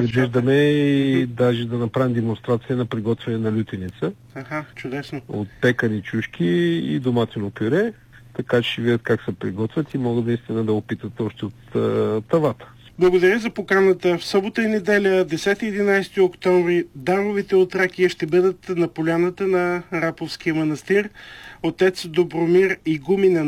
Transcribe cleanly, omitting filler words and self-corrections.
предвиждаме и даже да направим демонстрация на приготвяне на лютеница. Чудесно. От пекани чушки и доматено пюре, така че ще видят как се приготвят и могат наистина да опитат още от тавата. Благодаря за поканата. В събота и неделя, 10-11 октомври, даровите от Тракия ще бъдат на поляната на Раповския манастир. Отец Добромир игумен